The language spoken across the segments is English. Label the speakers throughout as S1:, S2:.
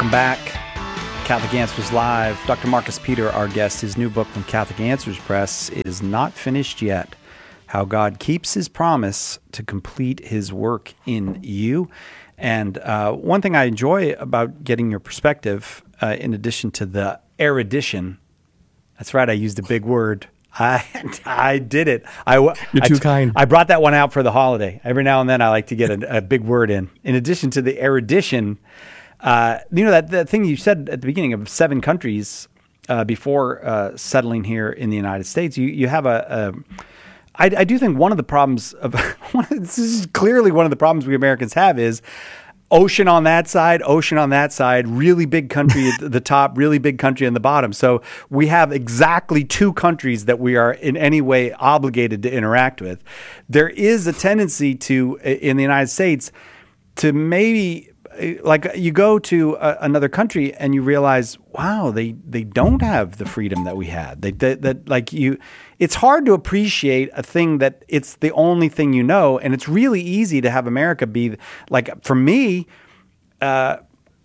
S1: Welcome back. Catholic Answers Live. Dr. Marcus Peter, our guest. His new book from Catholic Answers Press is not finished yet. How God keeps his promise to complete his work in you. And one thing I enjoy about getting your perspective, in addition to the erudition, that's right, I used a big word. I did it.
S2: You're too kind.
S1: I brought that one out for the holiday. Every now and then I like to get a big word in. In addition to the erudition, that thing you said at the beginning of 7 countries before settling here in the United States, you have I do think one of the problems of this is clearly one of the problems we Americans have is ocean on that side, really big country at the top, really big country on the bottom. So we have exactly 2 countries that we are in any way obligated to interact with. There is a tendency in the United States to maybe, like, you go to another country and you realize, wow, they don't have the freedom that we had. It's hard to appreciate a thing that it's the only thing you know, and it's really easy to have America be like. For me, if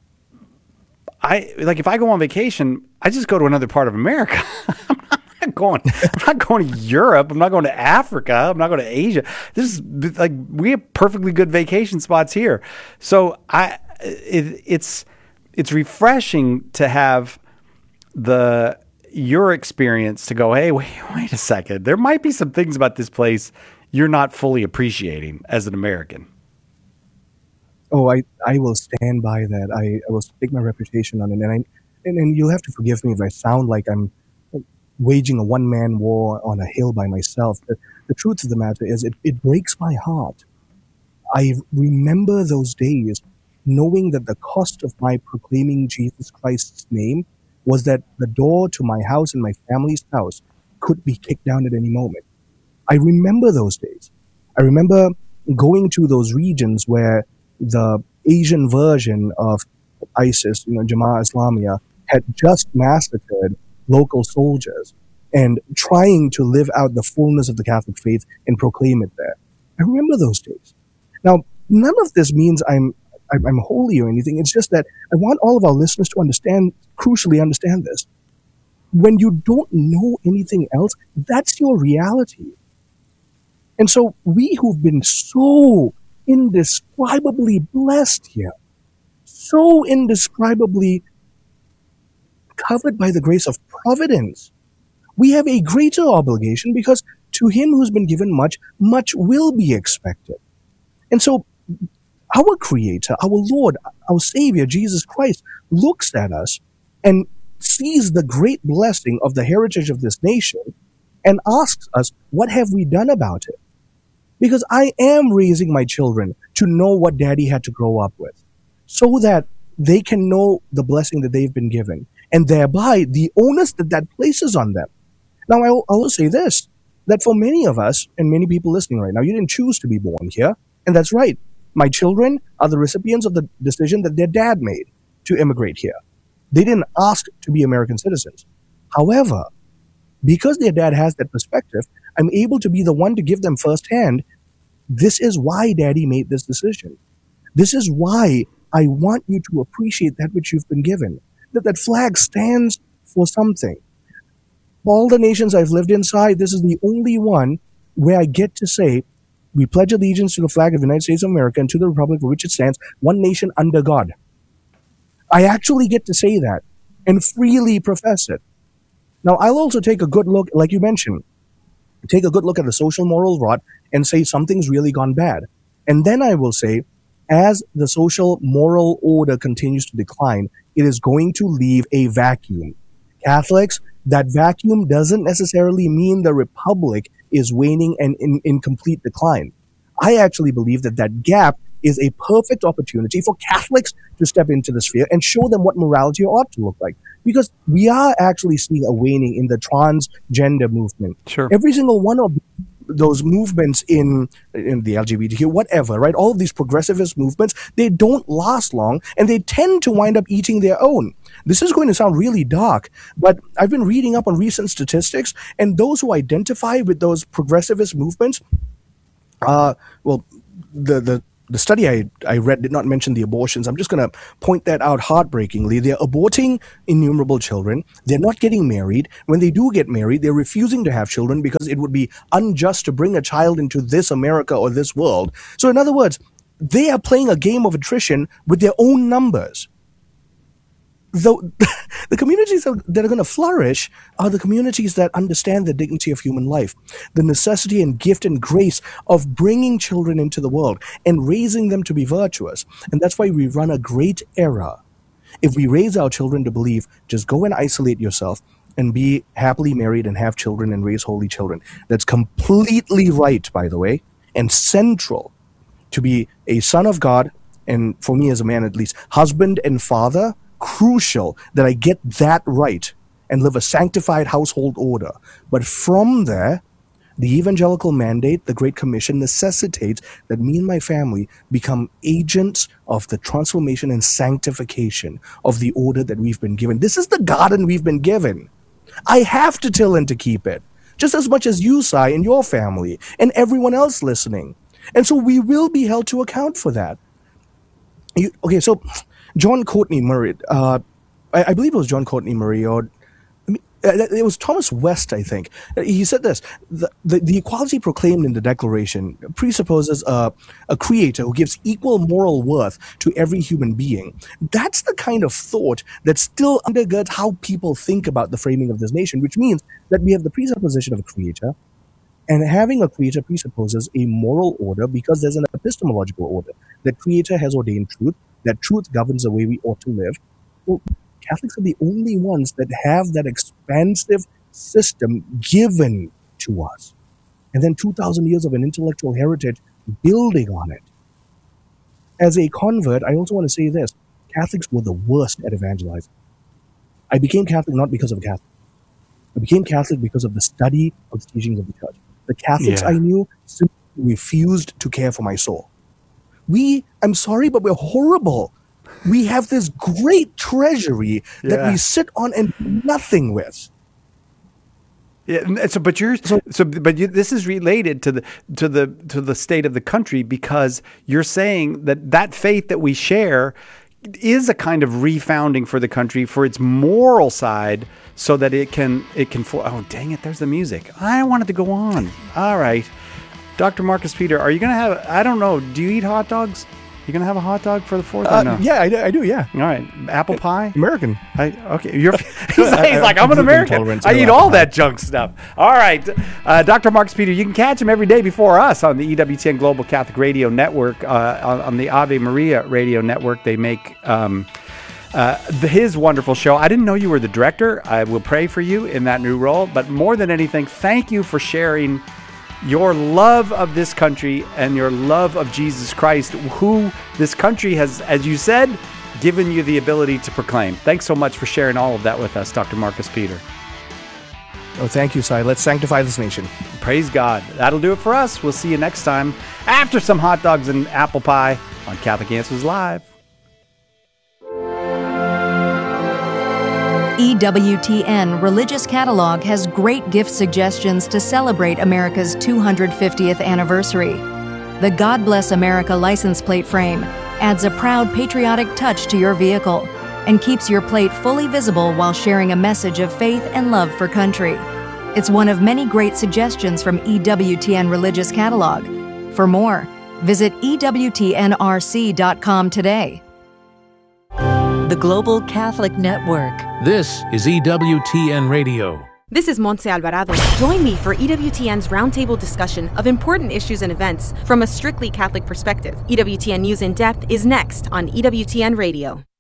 S1: I go on vacation, I just go to another part of America. I'm not going to Europe. I'm not going to Africa. I'm not going to Asia. This is like, we have perfectly good vacation spots here. So it's refreshing to have your experience to go, hey, wait a second. There might be some things about this place you're not fully appreciating as an American.
S2: Oh, I will stand by that. I will stake my reputation on it. And you'll have to forgive me if I sound like I'm waging a one-man war on a hill by myself. The truth of the matter is it breaks my heart. I remember those days knowing that the cost of my proclaiming Jesus Christ's name was that the door to my house and my family's house could be kicked down at any moment. I remember those days. I remember going to those regions where the Asian version of ISIS, Jamaat Islamiyah, had just massacred local soldiers and trying to live out the fullness of the Catholic faith and proclaim it there. I remember those days. Now, none of this means I'm holy or anything. It's just that I want all of our listeners to crucially understand this. When you don't know anything else, that's your reality. And so we who've been so indescribably blessed here, so indescribably covered by the grace of providence, we have a greater obligation, because to him who's been given much, much will be expected. And so our Creator, our Lord, our Savior, Jesus Christ, looks at us and sees the great blessing of the heritage of this nation and asks us, what have we done about it? Because I am raising my children to know what Daddy had to grow up with, so that they can know the blessing that they've been given, and thereby the onus that places on them. Now, I will say this, that for many of us, and many people listening right now, you didn't choose to be born here, and that's right. My children are the recipients of the decision that their dad made to immigrate here. They didn't ask to be American citizens. However, because their dad has that perspective, I'm able to be the one to give them firsthand, this is why Daddy made this decision. This is why I want you to appreciate that which you've been given. That flag stands for something. All the nations I've lived inside, this is the only one where I get to say, we pledge allegiance to the flag of the United States of America and to the republic for which it stands, one nation under God. I actually get to say that and freely profess it. Now, I'll also take a good look, like you mentioned, take a good look at the social moral rot and say something's really gone bad. And then I will say, as the social moral order continues to decline, it is going to leave a vacuum. Catholics, that vacuum doesn't necessarily mean the republic is waning and in complete decline. I actually believe that gap is a perfect opportunity for Catholics to step into the sphere and show them what morality ought to look like. Because we are actually seeing a waning in the transgender movement.
S1: Sure.
S2: Every single one of those movements in the LGBTQ, whatever, right? All of these progressivist movements, they don't last long, and they tend to wind up eating their own. This is going to sound really dark, but I've been reading up on recent statistics, and those who identify with those progressivist movements, the the study I read did not mention the abortions. I'm just going to point that out heartbreakingly. They're aborting innumerable children. They're not getting married. When they do get married, they're refusing to have children because it would be unjust to bring a child into this America or this world. So in other words, they are playing a game of attrition with their own numbers. The communities that are going to flourish are the communities that understand the dignity of human life, the necessity and gift and grace of bringing children into the world and raising them to be virtuous. And that's why we run a great error. If we raise our children to believe, just go and isolate yourself and be happily married and have children and raise holy children. That's completely right, by the way, and central to be a son of God, and for me as a man at least, husband and father. Crucial that I get that right and live a sanctified household order. But from there, the evangelical mandate, the Great Commission, necessitates that me and my family become agents of the transformation and sanctification of the order that we've been given. This is the garden we've been given. I have to till and to keep it, just as much as you, Sai, and your family, and everyone else listening. And so we will be held to account for that. Okay, so John Courtney Murray, I believe it was John Courtney Murray, or it was Thomas West, I think. He said this: the equality proclaimed in the Declaration presupposes a creator who gives equal moral worth to every human being. That's the kind of thought that still undergirds how people think about the framing of this nation, which means that we have the presupposition of a creator, and having a creator presupposes a moral order because there's an epistemological order. The creator has ordained truth. That truth governs the way we ought to live. Well, Catholics are the only ones that have that expansive system given to us. And then 2,000 years of an intellectual heritage building on it. As a convert, I also want to say this. Catholics were the worst at evangelizing. I became Catholic not because of a Catholic. I became Catholic because of the study of the teachings of the church. The Catholics I knew simply refused to care for my soul. I'm sorry, but we're horrible. We have this great treasury that we sit on and do nothing with.
S1: Yeah, but this is related to the state of the country, because you're saying that faith that we share is a kind of refounding for the country, for its moral side, so that it can. Oh, dang it! There's the music. I wanted to go on. All right. Dr. Marcus Peter, are you going to have, I don't know, do you eat hot dogs? You going to have a hot dog for the 4th or no?
S2: Yeah, I do, yeah.
S1: All right. Apple pie?
S2: American.
S1: Okay. He's like, I'm an American. I eat all that junk stuff. All right. Dr. Marcus Peter, you can catch him every day before us on the EWTN Global Catholic Radio Network, on the Ave Maria Radio Network. They make his wonderful show. I didn't know you were the director. I will pray for you in that new role. But more than anything, thank you for sharing your love of this country and your love of Jesus Christ, who this country has, as you said, given you the ability to proclaim. Thanks so much for sharing all of that with us, Dr. Marcus Peter.
S2: Oh, thank you, Sai. Let's sanctify this nation.
S1: Praise God. That'll do it for us. We'll see you next time after some hot dogs and apple pie on Catholic Answers Live.
S3: EWTN Religious Catalog has great gift suggestions to celebrate America's 250th anniversary. The God Bless America license plate frame adds a proud patriotic touch to your vehicle and keeps your plate fully visible while sharing a message of faith and love for country. It's one of many great suggestions from EWTN Religious Catalog. For more, visit EWTNRC.com today.
S4: The Global Catholic Network.
S5: This is EWTN Radio.
S6: This is Montse Alvarado. Join me for EWTN's roundtable discussion of important issues and events from a strictly Catholic perspective. EWTN News in Depth is next on EWTN Radio.